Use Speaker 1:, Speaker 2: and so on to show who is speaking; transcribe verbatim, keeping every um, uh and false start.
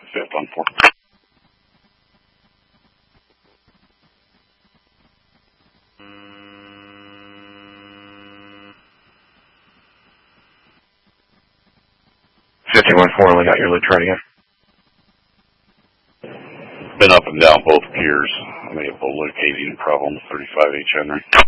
Speaker 1: fifth on four.
Speaker 2: fifty-one four, only got your lead, try it again.
Speaker 1: Been up and down both gears. I may have a locating problem, thirty-five H Henry.